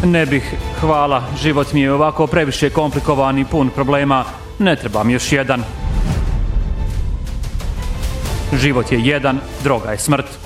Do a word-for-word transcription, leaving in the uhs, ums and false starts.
Ne bih, hvala. Život mi je ovako previše komplikovan i pun problema. Ne trebam još jedan. Život je jedan, droga je smrt.